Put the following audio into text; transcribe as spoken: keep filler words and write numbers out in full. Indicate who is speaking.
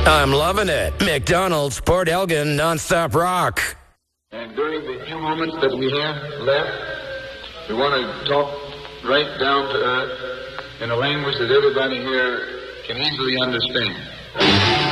Speaker 1: I'm loving it. McDonald's, Port Elgin, nonstop rock.
Speaker 2: And during the few moments that we have left, we want to talk right down to earth in a language that everybody here can easily understand.